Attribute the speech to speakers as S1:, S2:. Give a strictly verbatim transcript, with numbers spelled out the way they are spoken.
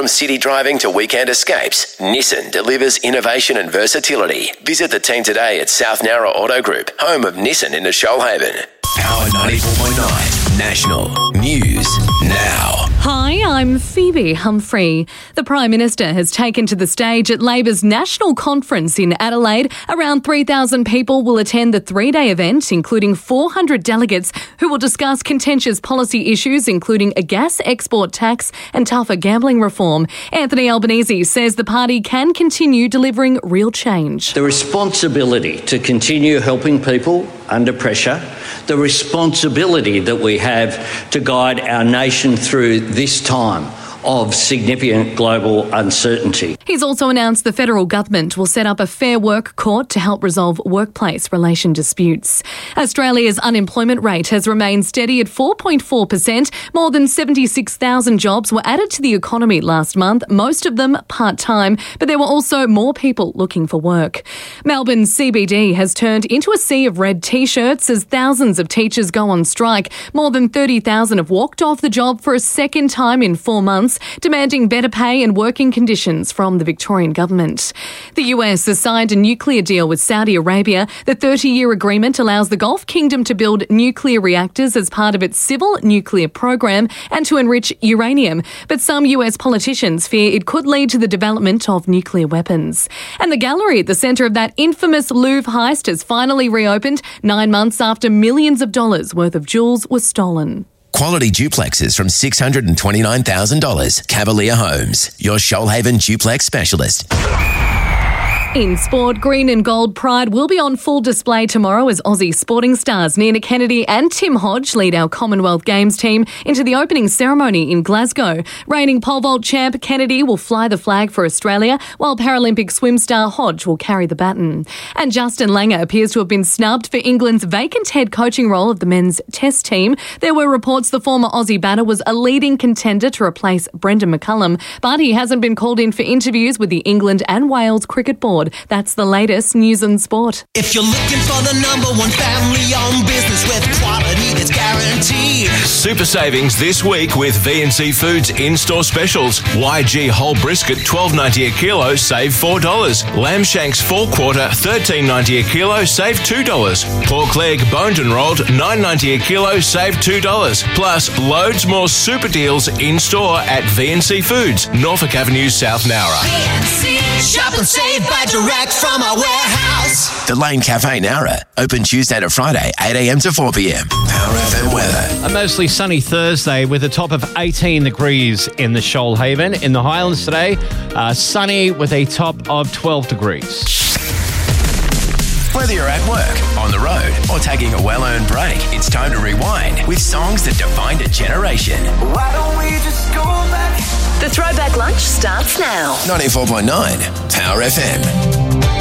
S1: From city driving to weekend escapes, Nissan delivers innovation and versatility. Visit the team today at South Nowra Auto Group, home of Nissan in the Shoalhaven. Power ninety-four point nine National News Now.
S2: Hi, I'm Phoebe Humphrey. The Prime Minister has taken to the stage at Labor's National Conference in Adelaide. Around three thousand people will attend the three-day event, including four hundred delegates who will discuss contentious policy issues, including a gas export tax and tougher gambling reform. Anthony Albanese says the party can continue delivering real change.
S3: The responsibility to continue helping people under pressure, the responsibility that we have to guide our nation through this time of significant global uncertainty.
S2: He's also announced the federal government will set up a Fair Work Court to help resolve workplace relation disputes. Australia's unemployment rate has remained steady at four point four percent. More than seventy-six thousand jobs were added to the economy last month, most of them part-time, but there were also more people looking for work. Melbourne's C B D has turned into a sea of red T-shirts as thousands of teachers go on strike. More than thirty thousand have walked off the job for a second time in four months, demanding better pay and working conditions from the Victorian government. The U S has signed a nuclear deal with Saudi Arabia. The thirty-year agreement allows the Gulf Kingdom to build nuclear reactors as part of its civil nuclear program and to enrich uranium. But some U S politicians fear it could lead to the development of nuclear weapons. And the gallery at the centre of that infamous Louvre heist has finally reopened nine months after millions of dollars worth of jewels were stolen.
S1: Quality duplexes from six hundred twenty-nine thousand dollars. Cavalier Homes, your Shoalhaven duplex specialist.
S2: In sport, green and gold pride will be on full display tomorrow as Aussie sporting stars Nina Kennedy and Tim Hodge lead our Commonwealth Games team into the opening ceremony in Glasgow. Reigning pole vault champ Kennedy will fly the flag for Australia, while Paralympic swim star Hodge will carry the baton. And Justin Langer appears to have been snubbed for England's vacant head coaching role of the men's test team. There were reports the former Aussie batter was a leading contender to replace Brendan McCullum, but he hasn't been called in for interviews with the England and Wales Cricket Board. That's the latest news and sport.
S4: If you're looking for the number one family-owned business with quality that's guaranteed.
S5: Super savings this week with V and C Foods in-store specials. Y G whole brisket twelve ninety a kilo, save four dollars. Lamb shanks four quarter thirteen ninety a kilo, save two dollars. Pork leg boned and rolled nine ninety a kilo, save two dollars. Plus loads more super deals in-store at V and C Foods, Norfolk Avenue, South Nowra.
S4: V and C, shop and save by direct from our warehouse.
S1: The Lane Cafe Nowra, open Tuesday to Friday, eight a.m. to four p.m. Power F M weather.
S6: A mostly sunny Thursday with a top of eighteen degrees in the Shoalhaven. In the Highlands today, uh, sunny with a top of twelve degrees.
S1: Whether you're at work, on the road, or taking a well-earned break, it's time to rewind with songs that defined a generation.
S4: Why don't we just go back?
S7: The Throwback Lunch starts now.
S1: ninety-four point nine Power F M.